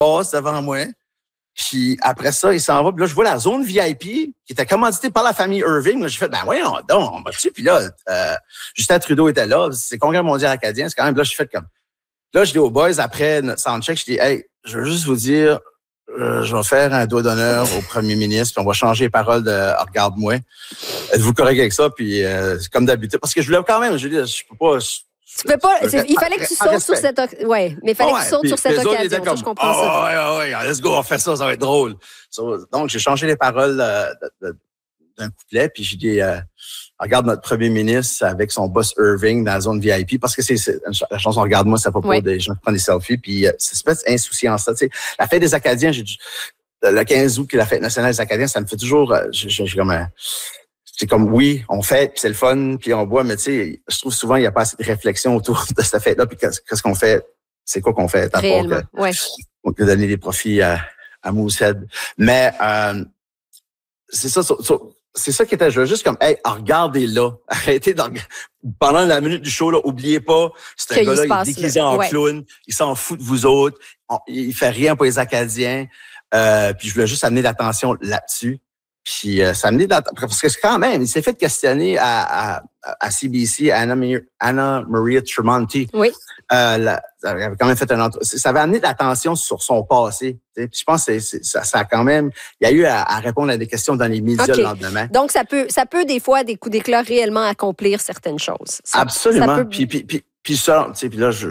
passe devant moi. Puis après ça, il s'en va. Puis là, je vois la zone VIP qui était commanditée par la famille Irving. Là, j'ai fait, ben voyons donc, on va dessus. Puis là, Justin Trudeau était là. C'est le Congrès mondial acadien. C'est quand même, là, j'ai fait comme... Là, je dis aux boys, après notre soundcheck, je dis, hey, je veux juste vous dire, je vais faire un doigt d'honneur au premier ministre, puis on va changer les paroles de « Regarde-moi ». Êtes-vous correct avec ça? Puis c'est comme d'habitude. Parce que je voulais quand même, je veux dire, je peux pas... Tu peux pas. Il fallait que tu sautes sur cette occasion. Ouais, mais il fallait que tu sautes sur cette occasion. Ça, je comprends ça. Ouais, let's go, on fait ça, ça va être drôle. Donc, j'ai changé les paroles d'un couplet, puis j'ai dit, regarde notre premier ministre avec son boss Irving dans la zone VIP, parce que c'est la chanson Regarde-moi, c'est à propos des gens qui prennent des selfies, puis c'est une espèce d'insouciance. Tu sais, la fête des Acadiens, le 15 août, qui est la fête nationale des Acadiens, ça me fait toujours, c'est comme, oui, on fête, puis c'est le fun, puis on boit, mais tu sais, je trouve souvent il n'y a pas assez de réflexion autour de cette fête-là, puis qu'est-ce qu'on fait, c'est quoi qu'on fait, à part que donner des profits à Moosehead. Mais c'est ça, c'est ça qui était, je veux juste comme, hey, regardez-là, arrêtez pendant la minute du show, là, oubliez pas, c'est un gars-là, il est déguisé en clown, il s'en fout de vous autres, il fait rien pour les Acadiens, puis je voulais juste amener l'attention là-dessus. Puis ça a amené parce que quand même, il s'est fait questionner à CBC, Anna Maria Tremonti. Oui. Elle avait quand même fait ça avait amené de l'attention sur son passé. Puis je pense que ça a quand même... Il y a eu à répondre à des questions dans les médias le lendemain. Donc, ça peut des fois, des coups d'éclat, réellement accomplir certaines choses. Absolument. Ça peut... Puis ça, tu sais, puis là,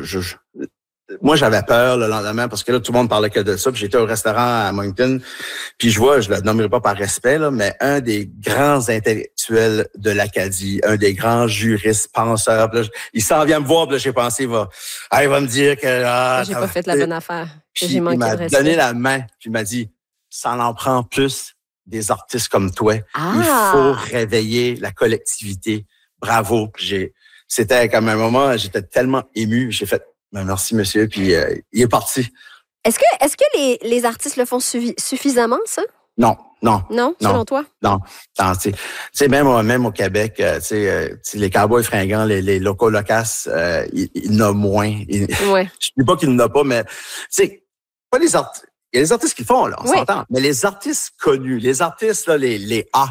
moi, j'avais peur le lendemain parce que là, tout le monde parlait que de ça. Puis j'étais au restaurant à Moncton. Puis je le nommerai pas par respect, là, mais un des grands intellectuels de l'Acadie, un des grands juristes, penseurs. Là, il s'en vient me voir, puis là, j'ai pensé, il va me dire que... j'ai pas fait la bonne affaire. Il m'a donné la main, puis il m'a dit, ça en prend plus des artistes comme toi. Il faut réveiller la collectivité. Bravo. C'était comme un moment, j'étais tellement ému. J'ai fait, ben merci, monsieur, puis il est parti. Est-ce que les artistes le font suffisamment, ça? Non. Non, selon toi? Non, tu sais, même au Québec, tu sais, les cowboys fringants, les locaux locaces, ils n'ont moins. Je dis pas qu'ils n'ont pas, mais tu sais, pas les artistes. Il y a les artistes qui le font, là, on s'entend. Mais les artistes connus, les artistes, là, les A.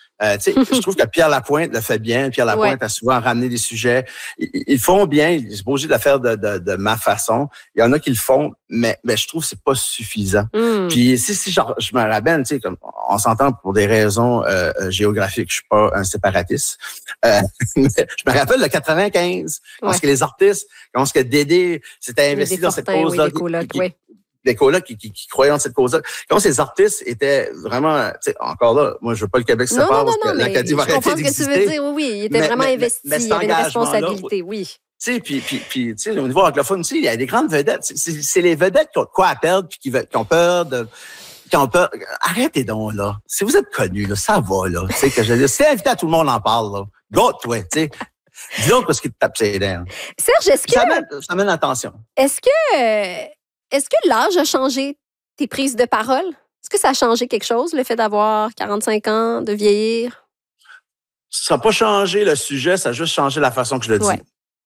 Je trouve que Pierre Lapointe le fait bien. Pierre Lapointe a souvent ramené des sujets. Ils font bien. Ils sont pas obligés de le faire de ma façon. Il y en a qui le font, mais je trouve que c'est pas suffisant. Puis si genre, je me rappelle, tu sais, comme on s'entend pour des raisons géographiques. Je suis pas un séparatiste. Mais je me rappelle le 95, parce que les artistes, quand Dédé s'était investi dans cette cause-là. Des colocs qui croyaient en cette cause-là. Quand ces artistes étaient vraiment, tu sais, encore là, moi, je veux pas le Québec se sépare parce que l'Acadie va arrêter d'exister. Je comprends ce que tu veux dire, oui. Il était vraiment investi, il y avait une responsabilité, oui. Tu sais, puis tu sais, au niveau anglophone aussi, il y a des grandes vedettes. C'est les vedettes qui ont quoi à perdre puis qui ont peur de... Arrêtez donc, là. Si vous êtes connus, là, ça va, là. Tu sais, que je veux dire, si t'es invité à tout le monde en parle, là. Go, toi, tu sais. Dis-donc parce qu'il te tape ses dents. Serge, est-ce que... Ça mène l'attention. Est-ce que l'âge a changé tes prises de parole? Est-ce que ça a changé quelque chose, le fait d'avoir 45 ans, de vieillir? Ça n'a pas changé le sujet, ça a juste changé la façon que je le dis.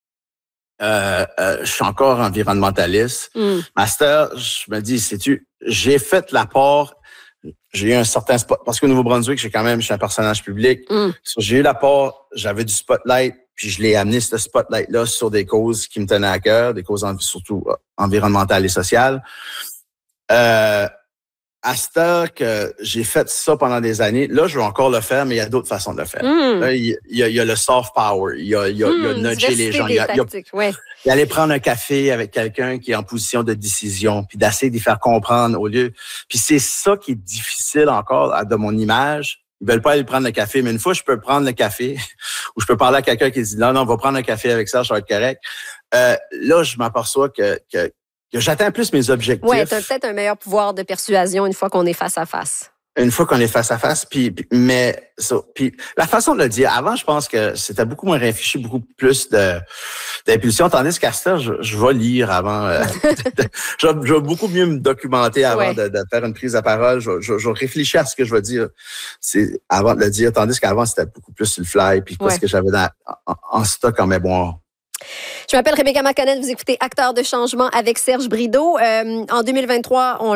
Je suis encore environnementaliste. Master, je me dis, sais-tu, j'ai fait l'apport, j'ai eu un certain spot, parce qu'au Nouveau-Brunswick, je suis un personnage public. J'ai eu l'apport, j'avais du spotlight, puis je l'ai amené, ce spotlight-là, sur des causes qui me tenaient à cœur, des causes surtout environnementales et sociales. À cette heure que j'ai fait ça pendant des années, là, je vais encore le faire, mais il y a d'autres façons de le faire. Là, il y a le soft power, il y a nudger les gens. Il y a aller prendre un café avec quelqu'un qui est en position de décision, puis d'essayer d'y faire comprendre au lieu. Puis c'est ça qui est difficile encore de mon image. Ils veulent pas aller prendre le café, mais une fois, je peux prendre le café ou je peux parler à quelqu'un qui dit non, on va prendre un café avec ça va être correct. Là, je m'aperçois que j'atteins plus mes objectifs. Oui, tu as peut-être un meilleur pouvoir de persuasion une fois qu'on est face à face. Une fois qu'on est face à face, puis la façon de le dire, avant, je pense que c'était beaucoup moins réfléchi, beaucoup plus d'impulsion, tandis qu'à ça, je vais lire avant, je vais beaucoup mieux me documenter avant de faire une prise de parole, je réfléchis à ce que je vais dire, c'est avant de le dire, tandis qu'avant, c'était beaucoup plus sur le fly, puis ce que j'avais en stock en mémoire. Je m'appelle Rebecca McConnell, vous écoutez Acteurs de changement avec Serge Brideau. En 2023, on